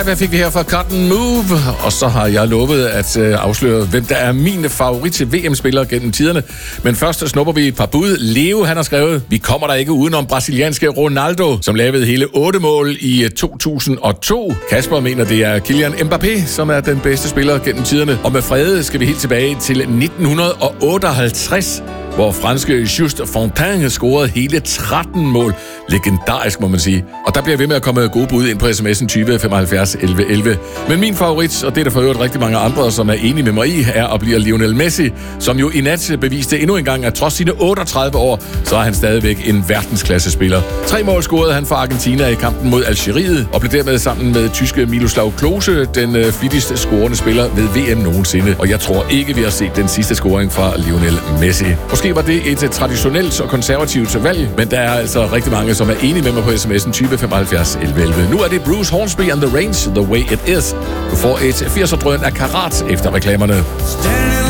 Hvad fik vi her fra Cotton Move? Og så har jeg lovet at afsløre, hvem der er mine favorit til VM-spillere gennem tiderne. Men først snupper vi et par bud. Leo, han har skrevet: vi kommer der ikke udenom brasilianske Ronaldo, som lavede hele 8 mål i 2002. Kasper mener, det er Kylian Mbappé, som er den bedste spiller gennem tiderne. Og med Frede skal vi helt tilbage til 1958, hvor franske Just Fontaine scorede hele 13 mål. Legendarisk, må man sige. Og der bliver ved med at komme gode bud ind på sms'en 20 75 11 11. Men min favorit, og det er der for øvrigt rigtig mange andre, som er enige med mig i, er og bliver Lionel Messi, som jo i nat beviste endnu en gang, at trods sine 38 år, så er han stadigvæk en verdensklassespiller. 3 mål scorede han for Argentina i kampen mod Algeriet, og blev dermed sammen med tyske Miroslav Klose den flittigste scorende spiller ved VM nogensinde. Og jeg tror ikke, vi har set den sidste scoring fra Lionel Messi. Måske var det et traditionelt og konservativt valg, men der er altså rigtig mange, som er enige med mig på sms'en 20 75 11 11. Nu er det Bruce Hornsby and the Range, The Way It Is. Du får et 80'er-drøn af Karat efter reklamerne.